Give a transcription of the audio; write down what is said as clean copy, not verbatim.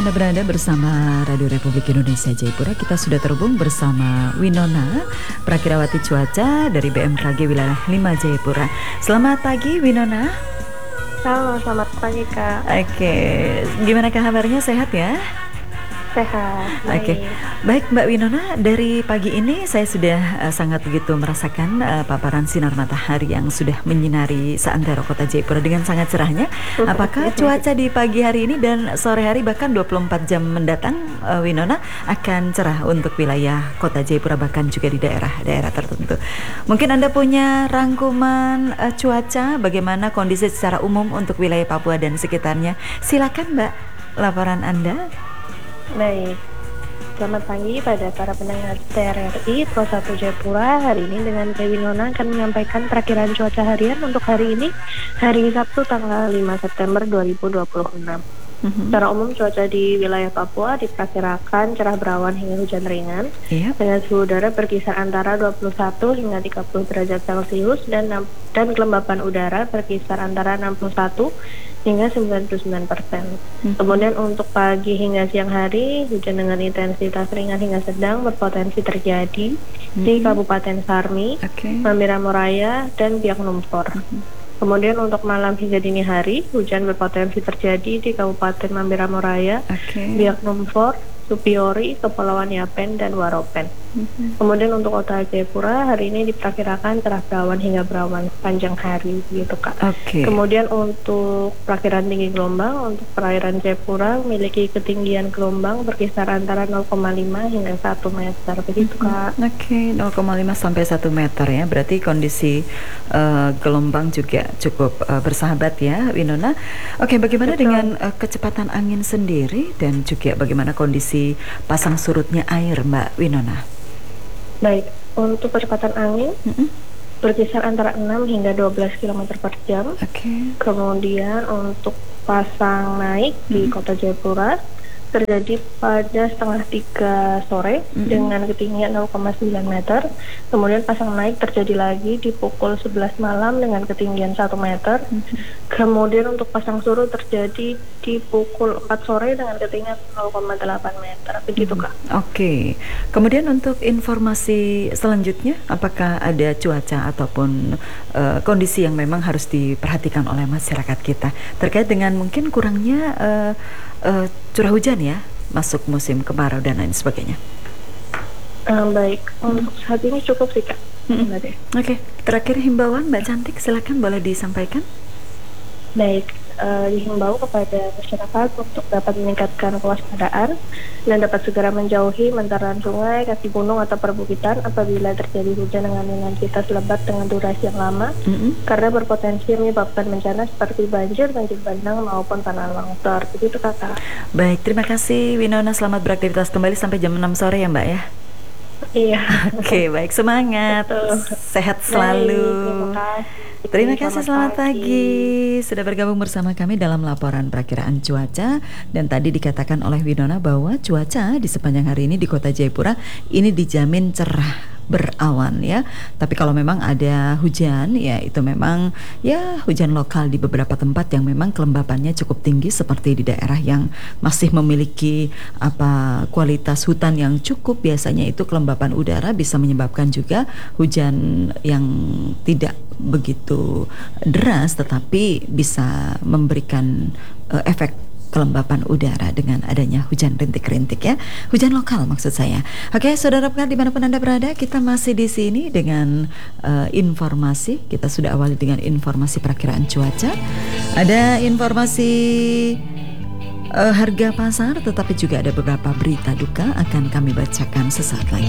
Anda berada bersama Radio Republik Indonesia Jayapura. Kita sudah terhubung bersama Winona, Prakirawati Cuaca dari BMKG Wilayah 5 Jayapura. Selamat pagi Winona. Halo, selamat pagi Kak. Oke, gimana kabarnya, sehat ya? Sehat. Oke, baik Mbak Winona, dari pagi ini saya sudah sangat begitu merasakan paparan sinar matahari yang sudah menyinari seantero kota Jayapura dengan sangat cerahnya. Apakah cuaca di pagi hari ini dan sore hari bahkan 24 jam mendatang, Winona, akan cerah untuk wilayah kota Jayapura bahkan juga di daerah-daerah tertentu? Mungkin Anda punya rangkuman cuaca bagaimana kondisi secara umum untuk wilayah Papua dan sekitarnya. Silakan Mbak, laporan Anda. Baik, selamat pagi pada para pendengar TRRI Pro 1 Jayapura. Hari ini dengan Teh Winona akan menyampaikan perakiraan cuaca harian untuk hari ini, hari Sabtu tanggal 5 September 2026. Secara umum cuaca di wilayah Papua diperkirakan cerah berawan hingga hujan ringan, dengan suhu udara berkisar antara 21 hingga 30 derajat Celcius dan kelembapan udara berkisar antara 61 hingga 99%. Kemudian untuk pagi hingga siang hari, hujan dengan intensitas ringan hingga sedang berpotensi terjadi di Kabupaten Sarmi, Mambira Moraya, dan Biak Numfor. Kemudian untuk malam hingga dini hari, hujan berpotensi terjadi di Kabupaten Mambira Moraya, Biak Numfor, Supiori, Kepulauan Yapen, dan Waropen. Kemudian untuk kota Jayapura hari ini diperkirakan cerah berawan hingga berawan sepanjang hari, gitu Kak. Kemudian untuk perakiran tinggi gelombang, untuk perairan Jayapura memiliki ketinggian gelombang berkisar antara 0,5 hingga 1 meter, begitu Kak. 0,5 sampai 1 meter ya, berarti kondisi gelombang juga cukup bersahabat ya, Winona. Bagaimana dengan kecepatan angin sendiri dan juga bagaimana kondisi pasang surutnya air, Mbak Winona? Baik, untuk kecepatan angin berkisar antara 6 hingga 12 km per jam. Kemudian untuk pasang naik di kota Jayapura terjadi pada setengah 3 sore dengan ketinggian 0,9 meter. Kemudian pasang naik terjadi lagi di pukul 11 malam dengan ketinggian 1 meter. Kemudian untuk pasang surut terjadi di pukul 4 sore dengan ketinggian 0,8 meter. Begitu Kak. Kemudian untuk informasi selanjutnya, apakah ada cuaca ataupun kondisi yang memang harus diperhatikan oleh masyarakat kita terkait dengan mungkin kurangnya curah hujan ya, masuk musim kemarau dan lain sebagainya? Baik, untuk saat ini cukup sih Kak. Terakhir himbauan Mbak Cantik, silakan boleh disampaikan. Baik, dihimbau kepada masyarakat untuk dapat meningkatkan kewaspadaan dan dapat segera menjauhi bantaran sungai, kaki gunung atau perbukitan apabila terjadi hujan dengan intensitas lebat dengan durasi yang lama, karena berpotensi menyebabkan bencana seperti banjir bandang maupun tanah longsor. Begitu Kakak. Baik, terima kasih Winona, selamat beraktivitas kembali sampai jam 6 sore ya Mbak ya. Iya. Baik, semangat. Sehat selalu. Terima kasih, selamat pagi. Sudah bergabung bersama kami dalam laporan perakiraan cuaca. Dan tadi dikatakan oleh Winona bahwa cuaca di sepanjang hari ini di kota Jayapura ini dijamin cerah berawan ya. Tapi kalau memang ada hujan ya, itu memang ya hujan lokal di beberapa tempat yang memang kelembapannya cukup tinggi, seperti di daerah yang masih memiliki kualitas hutan yang cukup. Biasanya itu kelembapan udara bisa menyebabkan juga hujan yang tidak begitu deras tetapi bisa memberikan efek kelembapan udara dengan adanya hujan rintik-rintik ya, hujan lokal maksud saya. Saudara pendengar dimanapun Anda berada, kita masih di sini dengan informasi. Kita sudah awali dengan informasi perakiraan cuaca. Ada informasi harga pasar, tetapi juga ada beberapa berita duka akan kami bacakan sesaat lagi.